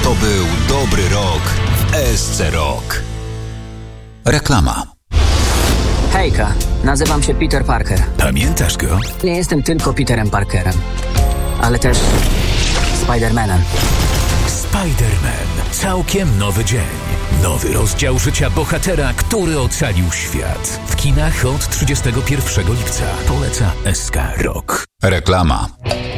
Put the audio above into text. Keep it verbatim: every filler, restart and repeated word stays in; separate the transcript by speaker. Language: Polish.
Speaker 1: To był dobry rok w S C Rock. Reklama.
Speaker 2: Hejka, nazywam się Peter Parker.
Speaker 3: Pamiętasz go?
Speaker 2: Nie jestem tylko Peterem Parkerem, ale też Spider-Manem.
Speaker 3: Spider-Man. Całkiem nowy dzień. Nowy rozdział życia bohatera, który ocalił świat. W kinach od trzydziestego pierwszego lipca. Poleca S K Rock.
Speaker 1: Reklama.